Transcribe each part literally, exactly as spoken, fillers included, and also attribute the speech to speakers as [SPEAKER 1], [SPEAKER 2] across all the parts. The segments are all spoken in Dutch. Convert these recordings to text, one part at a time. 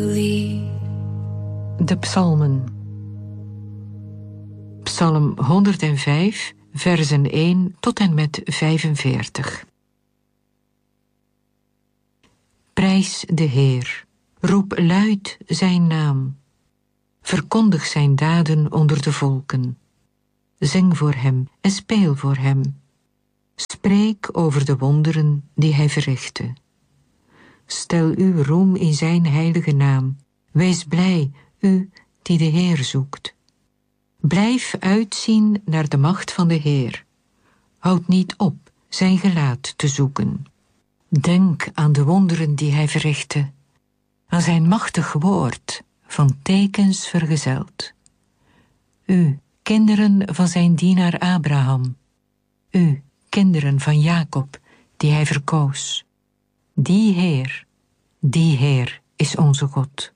[SPEAKER 1] De psalmen. Psalm honderdvijf, versen één tot en met vijfenveertig. Prijs de Heer, roep luid zijn naam. Verkondig zijn daden onder de volken. Zing voor hem en speel voor hem. Spreek over de wonderen die hij verrichtte. Stel uw roem in zijn heilige naam. Wees blij, u die de Heer zoekt. Blijf uitzien naar de macht van de Heer. Houd niet op zijn gelaat te zoeken. Denk aan de wonderen die hij verrichtte, aan zijn machtig woord, van tekens vergezeld. U, kinderen van zijn dienaar Abraham, u, kinderen van Jacob, die hij verkoos. Die Heer, die Heer is onze God.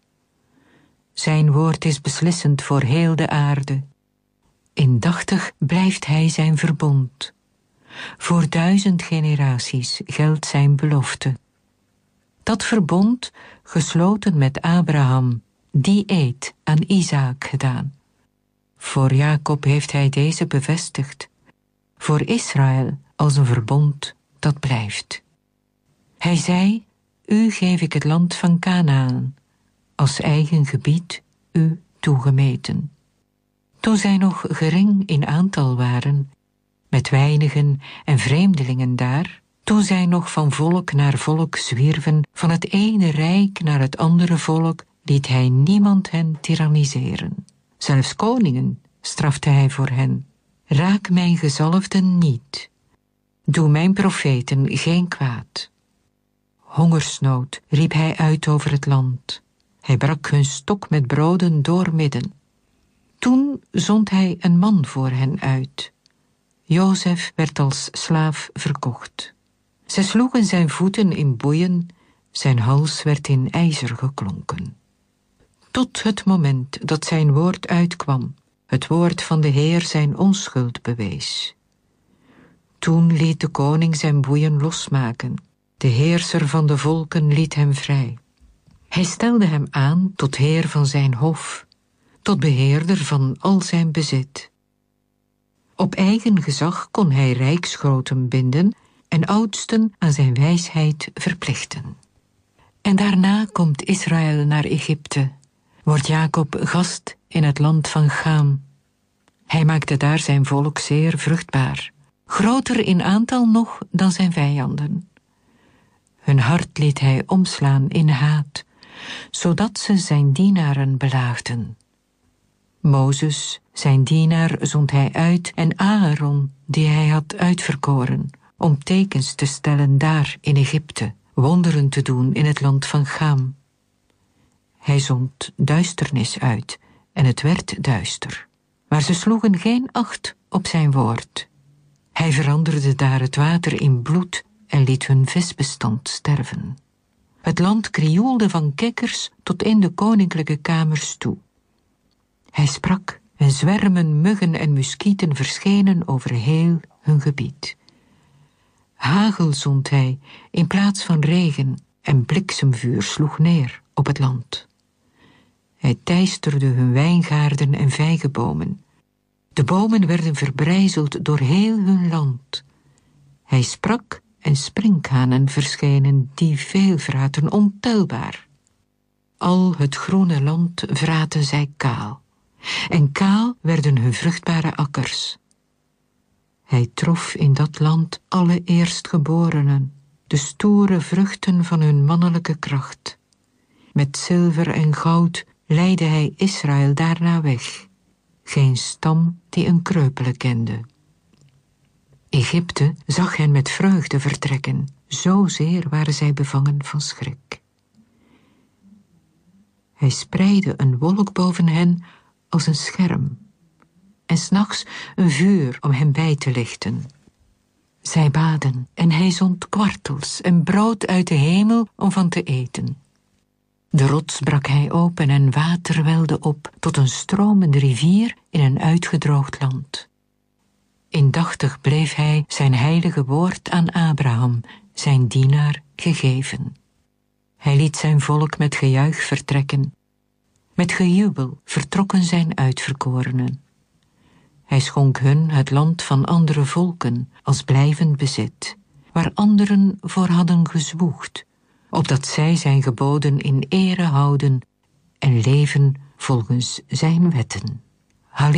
[SPEAKER 1] Zijn woord is beslissend voor heel de aarde. Indachtig blijft hij zijn verbond. Voor duizend generaties geldt zijn belofte. Dat verbond, gesloten met Abraham, die eed aan Isaak gedaan. Voor Jacob heeft hij deze bevestigd. Voor Israël als een verbond dat blijft. Hij zei, u geef ik het land van Kanaan, als eigen gebied u toegemeten. Toen zij nog gering in aantal waren, met weinigen en vreemdelingen daar, toen zij nog van volk naar volk zwierven, van het ene rijk naar het andere volk, liet hij niemand hen tiranniseren. Zelfs koningen strafte hij voor hen. Raak mijn gezalfden niet. Doe mijn profeten geen kwaad. Hongersnood riep hij uit over het land. Hij brak hun stok met broden doormidden. Toen zond hij een man voor hen uit. Jozef werd als slaaf verkocht. Zij sloegen zijn voeten in boeien, zijn hals werd in ijzer geklonken. Tot het moment dat zijn woord uitkwam, het woord van de Heer zijn onschuld bewees. Toen liet de koning zijn boeien losmaken. De heerser van de volken liet hem vrij. Hij stelde hem aan tot heer van zijn hof, tot beheerder van al zijn bezit. Op eigen gezag kon hij rijksgroten binden en oudsten aan zijn wijsheid verplichten. En daarna komt Israël naar Egypte, wordt Jacob gast in het land van Cham. Hij maakte daar zijn volk zeer vruchtbaar, groter in aantal nog dan zijn vijanden. Hun hart liet hij omslaan in haat, zodat ze zijn dienaren belaagden. Mozes, zijn dienaar, zond hij uit en Aaron, die hij had uitverkoren, om tekens te stellen daar in Egypte, wonderen te doen in het land van Cham. Hij zond duisternis uit en het werd duister, maar ze sloegen geen acht op zijn woord. Hij veranderde daar het water in bloed en liet hun visbestand sterven. Het land krioelde van kikkers tot in de koninklijke kamers toe. Hij sprak en zwermen muggen en muskieten verschenen over heel hun gebied. Hagel zond hij in plaats van regen en bliksemvuur sloeg neer op het land. Hij teisterde hun wijngaarden en vijgenbomen. De bomen werden verbrijzeld door heel hun land. Hij sprak en sprinkhanen verschenen die veel vraten, ontelbaar. Al het groene land vraten zij kaal. En kaal werden hun vruchtbare akkers. Hij trof in dat land alle eerstgeborenen, de stoere vruchten van hun mannelijke kracht. Met zilver en goud leidde hij Israël daarna weg, geen stam die een kreupele kende. Egypte zag hen met vreugde vertrekken, zozeer waren zij bevangen van schrik. Hij spreidde een wolk boven hen als een scherm, en 's nachts een vuur om hen bij te lichten. Zij baden, en hij zond kwartels en brood uit de hemel om van te eten. De rots brak hij open en water welde op tot een stromende rivier in een uitgedroogd land. Indachtig bleef hij zijn heilige woord aan Abraham, zijn dienaar, gegeven. Hij liet zijn volk met gejuich vertrekken. Met gejubel vertrokken zijn uitverkorenen. Hij schonk hun het land van andere volken als blijvend bezit, waar anderen voor hadden gezwoegd, opdat zij zijn geboden in ere houden en leven volgens zijn wetten.